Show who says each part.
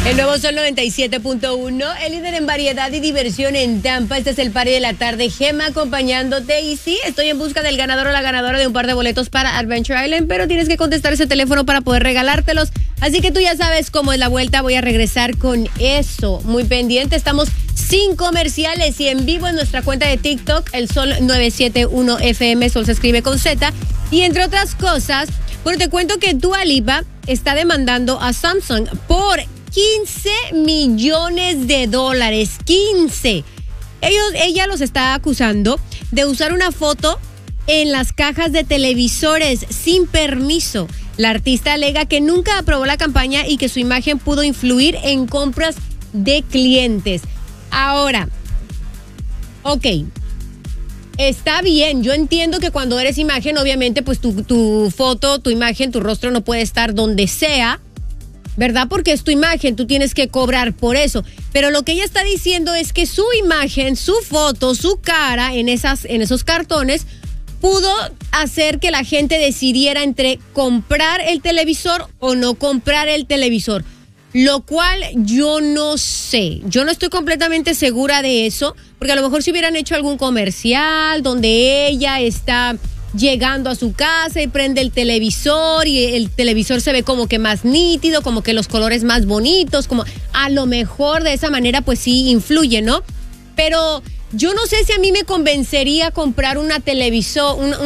Speaker 1: El nuevo Sol 97.1, el líder en variedad y diversión en Tampa. Este es el party de la tarde. Gema acompañándote. Y sí, estoy en busca del ganador o la ganadora de un par de boletos para Adventure Island, pero tienes que contestar ese teléfono para poder regalártelos. Así que tú ya sabes cómo es la vuelta. Voy a regresar con eso. Muy pendiente. Estamos sin comerciales y en vivo en nuestra cuenta de TikTok, el Sol 971 FM. Sol se escribe con Z. Y entre otras cosas, bueno, te cuento que Dua Lipa está demandando a Samsung por $15 millones. 15. Ella los está acusando de usar una foto en las cajas de televisores sin permiso. La artista alega que nunca aprobó la campaña y que su imagen pudo influir en compras de clientes. Ahora, ok, está bien, yo entiendo que cuando eres imagen, obviamente, pues tu foto, tu imagen, tu rostro no puede estar donde sea, ¿verdad? Porque es tu imagen, tú tienes que cobrar por eso. Pero lo que ella está diciendo es que su imagen, su foto, su cara en esos cartones pudo hacer que la gente decidiera entre comprar el televisor o no comprar el televisor. Lo cual yo no sé. Yo no estoy completamente segura de eso, porque a lo mejor si hubieran hecho algún comercial donde ella está llegando a su casa y prende el televisor y el televisor se ve como que más nítido, como que los colores más bonitos, como a lo mejor de esa manera pues sí influye, ¿no? Pero yo no sé si a mí me convencería comprar una